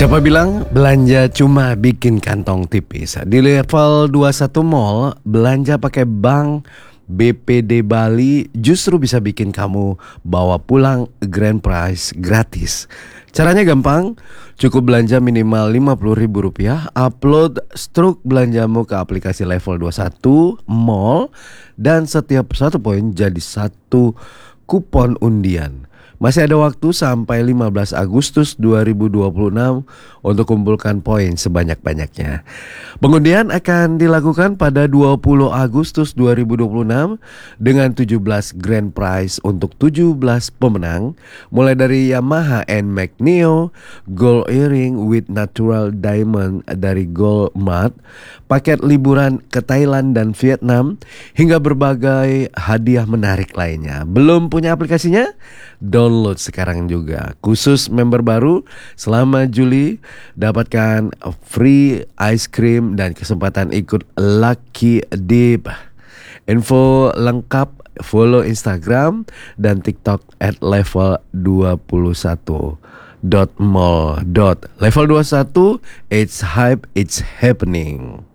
Siapa bilang belanja cuma bikin kantong tipis? Di level 21 mall, belanja pakai bank BPD Bali justru bisa bikin kamu bawa pulang grand prize gratis. Caranya gampang, cukup belanja minimal Rp50.000, upload struk belanjamu ke aplikasi level 21 mall, dan setiap satu poin jadi satu kupon undian. Masih ada waktu sampai 15 Agustus 2026 untuk kumpulkan poin sebanyak-banyaknya. Pengundian akan dilakukan pada 20 Agustus 2026 dengan 17 grand prize untuk 17 pemenang, mulai dari Yamaha NMAX Neo, gold earring with natural diamond dari Gold Mart, paket liburan ke Thailand dan Vietnam, hingga berbagai hadiah menarik lainnya. Belum punya aplikasinya? Download sekarang juga. Khusus member baru selama Juli, dapatkan free ice cream dan kesempatan ikut Lucky Dip. Info lengkap follow Instagram dan TikTok @level21.mall. Level 21, it's hype, it's happening.